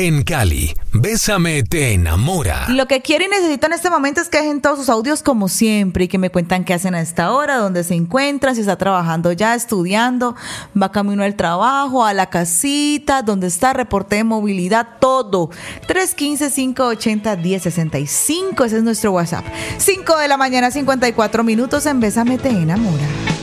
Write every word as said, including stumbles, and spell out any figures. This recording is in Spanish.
En Cali, Bésame te enamora. Lo que quiero y necesito en este momento es que dejen todos sus audios como siempre y que me cuentan qué hacen a esta hora, dónde se encuentran, si está trabajando ya, estudiando, va camino al trabajo, a la casita, dónde está, reporte de movilidad, todo. tres uno cinco, cinco ocho cero, uno cero seis cinco, ese es nuestro WhatsApp. cinco de la mañana, cincuenta y cuatro minutos en Bésame te enamora.